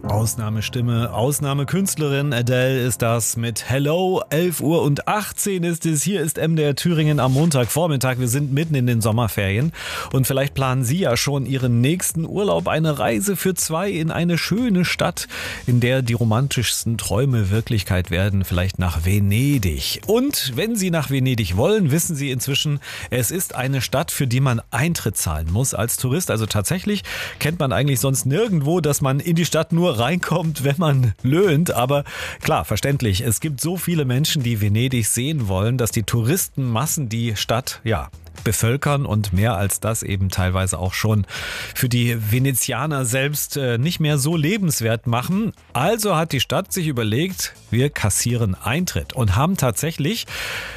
Ausnahmestimme, Ausnahmekünstlerin Adele ist das mit Hello. 11:18 Uhr ist es. Hier ist MDR Thüringen am Montagvormittag. Wir sind mitten in den Sommerferien und vielleicht planen Sie ja schon Ihren nächsten Urlaub. Eine Reise für zwei in eine schöne Stadt, in der die romantischsten Träume Wirklichkeit werden. Vielleicht nach Venedig. Und wenn Sie nach Venedig wollen, wissen Sie inzwischen, es ist eine Stadt, für die man Eintritt zahlen muss als Tourist. Also tatsächlich kennt man eigentlich sonst nirgendwo, dass man in die Stadt nur reinkommt, wenn man löhnt. Aber klar, verständlich. Es gibt so viele Menschen, die Venedig sehen wollen, dass die Touristenmassen die Stadt, bevölkern und mehr als das eben teilweise auch schon für die Venezianer selbst nicht mehr so lebenswert machen. Also hat die Stadt sich überlegt, wir kassieren Eintritt und haben tatsächlich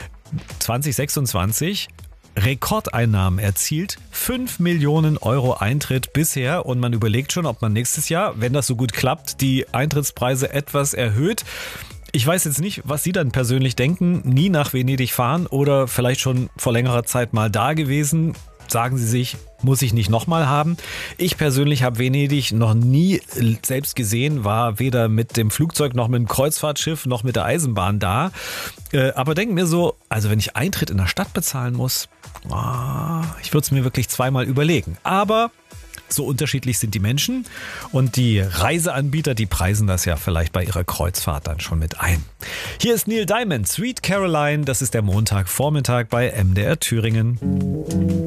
2026 Rekordeinnahmen erzielt, 5 Millionen Euro Eintritt bisher und man überlegt schon, ob man nächstes Jahr, wenn das so gut klappt, die Eintrittspreise etwas erhöht. Ich weiß jetzt nicht, was Sie dann persönlich denken, nie nach Venedig fahren oder vielleicht schon vor längerer Zeit mal da gewesen. Sagen Sie sich, muss ich nicht nochmal haben. Ich persönlich habe Venedig noch nie selbst gesehen, war weder mit dem Flugzeug noch mit dem Kreuzfahrtschiff noch mit der Eisenbahn da. Aber denke mir so, also wenn ich Eintritt in der Stadt bezahlen muss, ich würde es mir wirklich zweimal überlegen. Aber so unterschiedlich sind die Menschen und die Reiseanbieter, die preisen das ja vielleicht bei ihrer Kreuzfahrt dann schon mit ein. Hier ist Neil Diamond, Sweet Caroline, das ist der Montagvormittag bei MDR Thüringen.